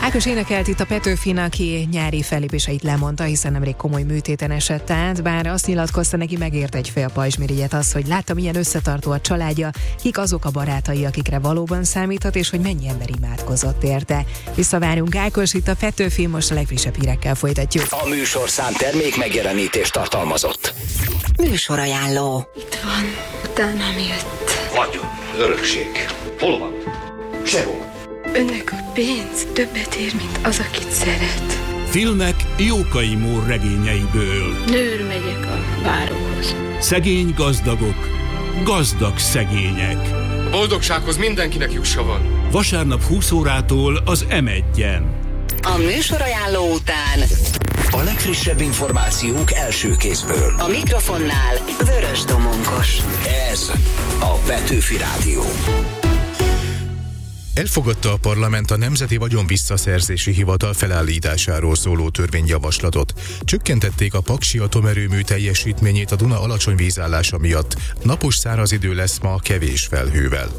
Ákos énekelt itt a Petőfin, aki nyári fellépéseit lemondta, hiszen nemrég komoly műtéten esett át, bár azt nyilatkozta, neki megért egy fél pajzsmirigyet az, hogy látta, milyen összetartó a családja, kik azok a barátai, akikre valóban számíthat, és hogy mennyi ember imádkozott érte. Visszavárunk, Ákos, itt a Petőfin, most a legfrissebb hírekkel folytatjuk. A műsorszám termék megjelenítést tartalmazott. Műsorajánló. Itt van, utánam jött. Vagyon, örökség. Hol van? Sehol. Önnek a pénz többet ér, mint az, akit szeret. Filmek Jókai Mór regényeiből. Nőr megyek a báróhoz. Szegény gazdagok, gazdag szegények. A boldogsághoz mindenkinek jussa van. Vasárnap 20 órától az M1-en. A műsorajánló után A legfrissebb információk első kézből. a mikrofonnál Vörös Domonkos. Ez a Petőfi Rádió. Elfogadta a parlament a Nemzeti Vagyon Visszaszerzési Hivatal felállításáról szóló törvényjavaslatot. Csökkentették a paksi atomerőmű teljesítményét a Duna alacsony vízállása miatt. Napos száraz idő lesz ma kevés felhővel.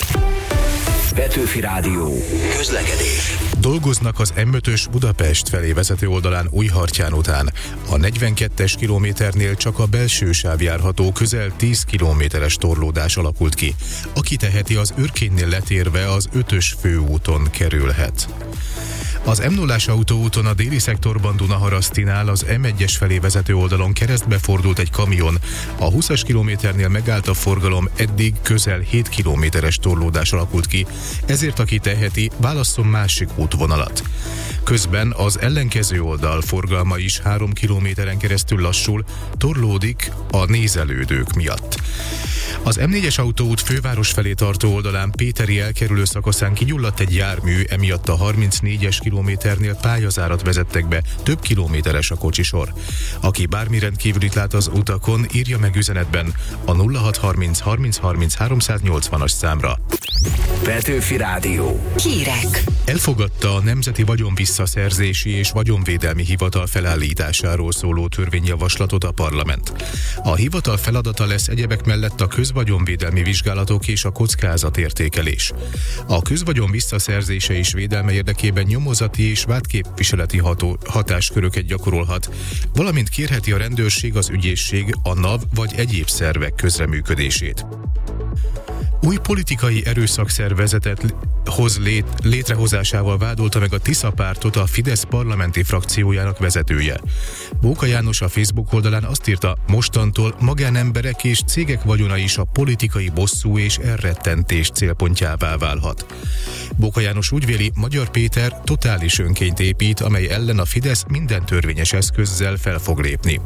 Petőfi Rádió. Közlekedés. Dolgoznak az M5-ös Budapest felé vezető oldalán Újhartyán után. A 42-es kilométernél csak a belső sáv járható, közel 10 kilométeres torlódás alakult ki. Aki teheti, az Őrkénynél letérve az 5-ös főúton kerülhet. Az M0-ás autóúton a déli szektorban Dunaharasztinál az M1-es felé vezető oldalon keresztbe fordult egy kamion. A 20-as kilométernél megállt a forgalom, eddig közel 7 kilométeres torlódás alakult ki, ezért aki teheti, válasszon másik útvonalat. Közben az ellenkező oldal forgalma is 3 kilométeren keresztül lassul, torlódik a nézelődők miatt. Az M4-es autóút főváros felé tartó oldalán Péteri elkerülő szakaszán kigyulladt egy jármű, emiatt a 34-es kilométernél pályazárat vezettek be, több kilométeres a kocsisor. Aki bármi rendkívülit lát az utakon, írja meg üzenetben a 0630 30 30 380-as számra. Petőfi Rádió. Hírek. Elfogadta a Nemzeti Vagyon Visszaszerzési és Vagyonvédelmi Hivatal felállításáról szóló törvényjavaslatot a parlament. A hivatal feladata lesz egyebek mellett a közvagyonvédelmi vizsgálatok és a kockázatértékelés. A közvagyon visszaszerzése és védelme érdekében nyomozati és vádképviseleti hatásköröket gyakorolhat, valamint kérheti a rendőrség, az ügyészség, a NAV vagy egyéb szervek közreműködését. Új politikai erőszakszervezetet létrehozásával vádolta meg a Tisza pártot a Fidesz parlamenti frakciójának vezetője. Bóka János a Facebook oldalán azt írta, mostantól magánemberek és cégek vagyona is a politikai bosszú és elrettentés célpontjává válhat. Bóka János úgy véli, Magyar Péter totális önként épít, amely ellen a Fidesz minden törvényes eszközzel fel fog lépni.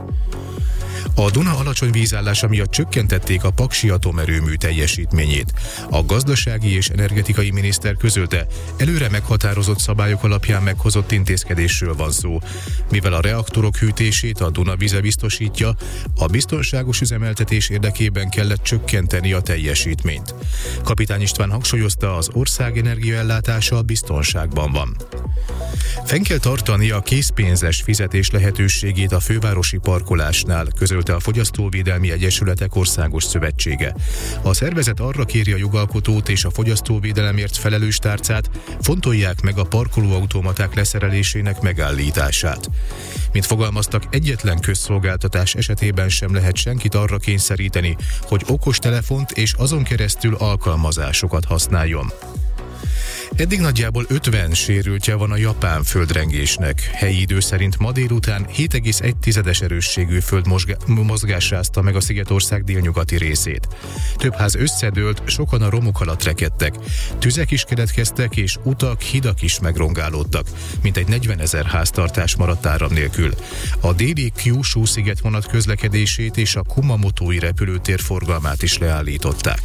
A Duna alacsony vízállása miatt csökkentették a paksi atomerőmű teljesítményét. A gazdasági és energetikai miniszter közölte, előre meghatározott szabályok alapján meghozott intézkedésről van szó. Mivel a reaktorok hűtését a Duna vize biztosítja, a biztonságos üzemeltetés érdekében kellett csökkenteni a teljesítményt. Kapitány István hangsúlyozta, az ország energiaellátása biztonságban van. Fenn kell tartani a készpénzes fizetés lehetőségét a fővárosi parkolásnál, közölte a Fogyasztóvédelmi Egyesületek Országos Szövetsége. A szervezet arra kéri a jogalkotót és a fogyasztóvédelemért felelős tárcát, fontolják meg a parkolóautomaták leszerelésének megállítását. Mint fogalmaztak, egyetlen közszolgáltatás esetében sem lehet senkit arra kényszeríteni, hogy okostelefont és azon keresztül alkalmazásokat használjon. Eddig nagyjából 50 sérültje van a japán földrengésnek. Helyi idő szerint ma délután 7,1 erősségű földmozgás rázta meg a Szigetország délnyugati részét. Több ház összedőlt, sokan a romok alatt rekedtek. Tüzek is keletkeztek, és utak, hidak is megrongálódtak. Mintegy 40 000 háztartás maradt áram nélkül. A déli Kyushu szigetvonat közlekedését és a Kumamotói repülőtér forgalmát is leállították.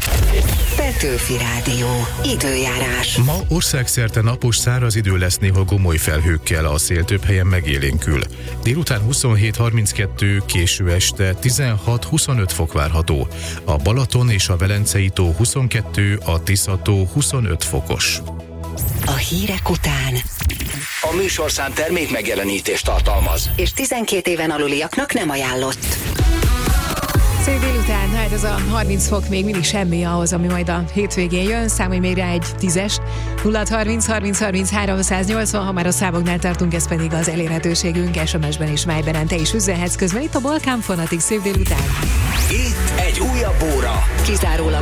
Petőfi Rádió. Időjárás. Ma országszerte napos száraz idő lesz, néha gomoly felhőkkel, a szél több helyen megélénkül. Délután 27-32, késő este 16-25 fok várható. A Balaton és a Velencei tó 22, a Tisza tó 25 fokos. A hírek után A műsorszám termék megjelenítést tartalmaz. és 12 éven aluliaknak nem ajánlott. Szép délután, hát ez a 30 fok még mindig semmi ahhoz, ami majd a hétvégén jön. Számolj még rá egy 10-est. 0630 30 30 380, ha már a számoknál tartunk, ez pedig az elérhetőségünk. SMS-ben és Viberen te is üzenhetsz közben. Itt a Balkán Fanatik, szép délután. Itt egy újabb óra. Kizárólag